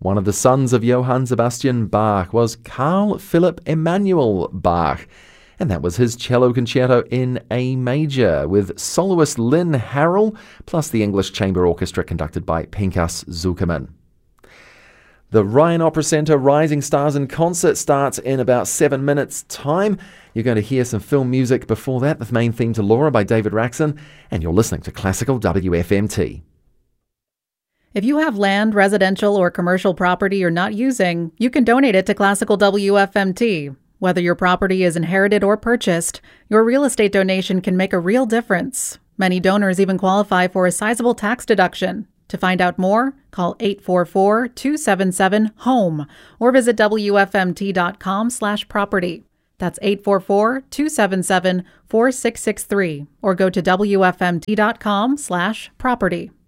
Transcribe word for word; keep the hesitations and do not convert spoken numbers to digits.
One of the sons of Johann Sebastian Bach was Carl Philipp Emanuel Bach, and that was his cello concerto in A major with soloist Lynn Harrell, plus the English Chamber Orchestra conducted by Pinchas Zukerman. The Ryan Opera Centre Rising Stars in Concert starts in about seven minutes' time. You're going to hear some film music before that, the main theme to Laura by David Raxon, and you're listening to Classical W F M T. If you have land, residential, or commercial property you're not using, you can donate it to Classical W F M T. Whether your property is inherited or purchased, your real estate donation can make a real difference. Many donors even qualify for a sizable tax deduction. To find out more, call eight four four, two seven seven, HOME or visit W F M T dot com slash property. That's eight four four, two seven seven, four six six three or go to W F M T dot com slash property.